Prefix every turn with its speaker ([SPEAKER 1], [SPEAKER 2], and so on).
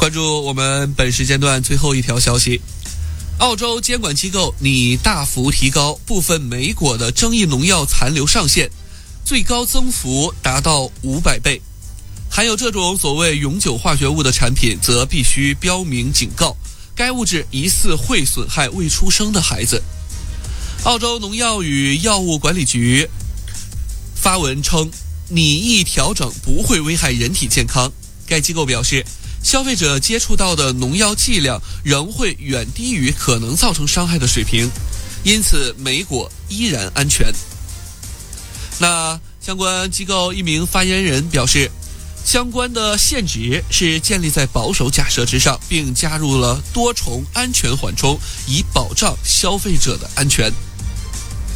[SPEAKER 1] 关注我们本时间段最后一条消息，澳洲监管机构拟大幅提高部分莓果的争议农药残留上限，最高增幅达到500倍。含有这种所谓永久化学物的产品则必须标明警告，该物质疑似会损害未出生的孩子。澳洲农药与药物管理局发文称，拟议调整不会危害人体健康。该机构表示，消费者接触到的农药剂量仍会远低于可能造成伤害的水平，因此莓果依然安全。那相关机构一名发言人表示，相关的限值是建立在保守假设之上，并加入了多重安全缓冲，以保障消费者的安全。